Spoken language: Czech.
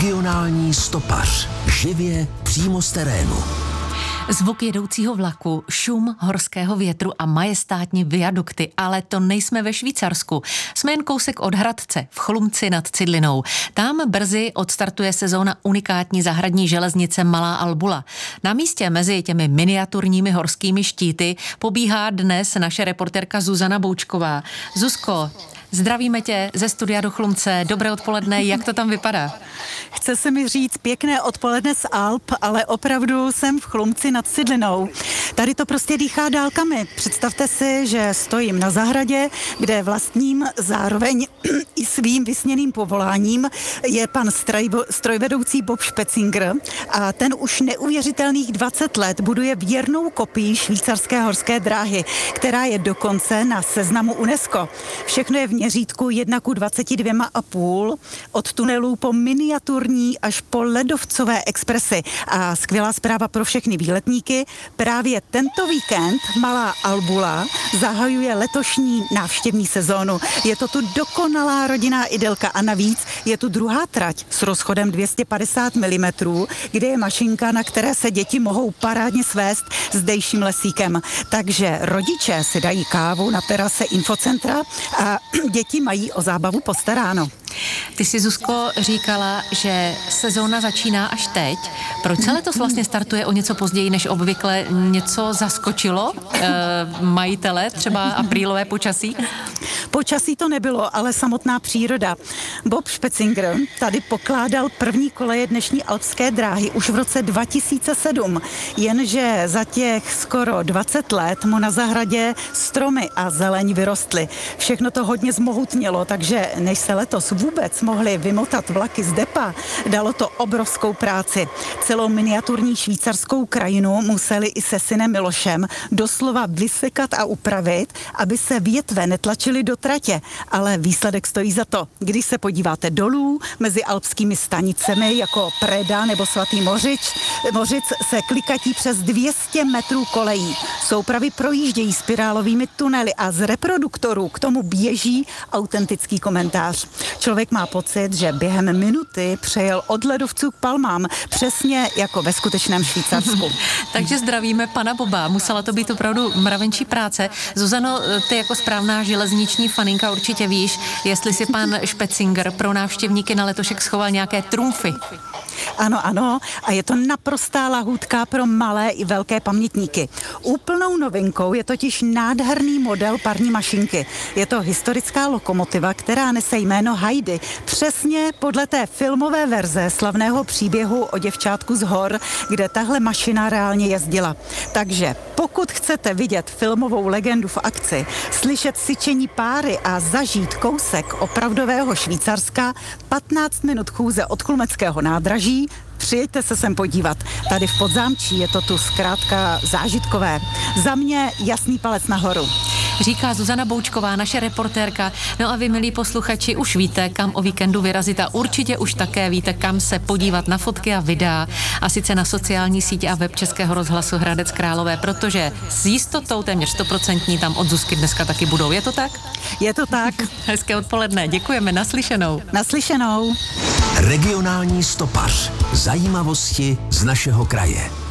Regionální stopař. Živě přímo z terénu. Zvuk jedoucího vlaku, šum horského větru a majestátní viadukty, ale to nejsme ve Švýcarsku. Jsme jen kousek od Hradce, v Chlumci nad Cidlinou. Tam brzy odstartuje sezóna unikátní zahradní železnice Malá Albula. Na místě mezi těmi miniaturními horskými štíty pobíhá dnes naše reportérka Zuzana Boučková. Zuzko, zdravíme tě ze studia do Chlumce. Dobré odpoledne, jak to tam vypadá? Chce se mi říct pěkné odpoledne z Alp, ale opravdu jsem v Chlumci nad Cidlinou. Tady to prostě dýchá dálkami. Představte si, že stojím na zahradě, kde vlastním zároveň i svým vysněným povoláním je pan strojvedoucí Bob Špecinger a ten už neuvěřitelných 20 let buduje věrnou kopii švýcarské horské dráhy, která je dokonce na seznamu UNESCO. Všechno je v měřítku 1:22,5, od tunelů po miniaturní až po ledovcové expresy. A skvělá zpráva pro všechny výletníky, právě tento víkend Malá Albula zahajuje letošní návštěvní sezónu. Je to tu dokonalá rodinná idylka a navíc je tu druhá trať s rozchodem 250 mm, kde je mašinka, na které se děti mohou parádně svést zdejším lesíkem. Takže rodiče si dají kávu na terase infocentra a děti mají o zábavu postaráno. Ty jsi, Zuzko, říkala, že sezóna začíná až teď. Proč se letos vlastně startuje o něco později než obvykle? Něco zaskočilo majitele, třeba aprílové počasí? Počasí to nebylo, ale samotná příroda. Bob Špecinger tady pokládal první koleje dnešní alpské dráhy už v roce 2007, jenže za těch skoro 20 let mu na zahradě stromy a zeleň vyrostly. Všechno to hodně zmohutnělo, takže než se letos vůbec mohli vymotat vlaky z depa, dalo to obrovskou práci. Celou miniaturní švýcarskou krajinu museli i se synem Milošem doslova vysekat a upravit, aby se větve netlačily do tratě, ale výsledek stojí za to. Když se podíváte dolů, mezi alpskými stanicemi jako Preda nebo Svatý Mořic se klikatí přes 200 metrů kolejí. Soupravy projíždějí spirálovými tunely a z reproduktorů k tomu běží autentický komentář. Člověk má pocit, že během minuty přejel od ledovců k palmám, přesně jako ve skutečném Švýcarsku. Takže zdravíme pana Boba. Musela to být opravdu mravenčí práce. Zuzano, ty jako správná železniční faninka určitě víš, jestli si pan Špecinger pro návštěvníky na letošek schoval nějaké trumfy. Ano, a je to naprostá lahůdka pro malé i velké pamětníky. Úplnou novinkou je totiž nádherný model parní mašinky. Je to historická lokomotiva, která nese jméno Heidi, přesně podle té filmové verze slavného příběhu o děvčátku z hor, kde tahle mašina reálně jezdila. Takže pokud chcete vidět filmovou legendu v akci, slyšet syčení páry a zažít kousek opravdového Švýcarska, 15 minut chůze od Chlumeckého nádraží, přijeďte se sem podívat. Tady v Podzámčí je to tu zkrátka zážitkové. Za mě jasný palec nahoru. Říká Zuzana Boučková, naše reportérka. No a vy, milí posluchači, už víte, kam o víkendu vyrazit a určitě už také víte, kam se podívat na fotky a videa, a sice na sociální sítě a web Českého rozhlasu Hradec Králové, protože s jistotou téměř 100% tam od Zuzky dneska taky budou. Je to tak? Je to tak. Hezké odpoledne, děkujeme, naslyšenou. Naslyšenou. Regionální stopař. Zajímavosti z našeho kraje.